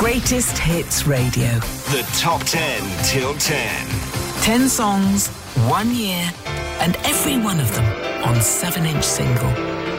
Greatest Hits Radio. The Top 10 till 10. 10 songs, 1 year, and every one of them on 7-inch single.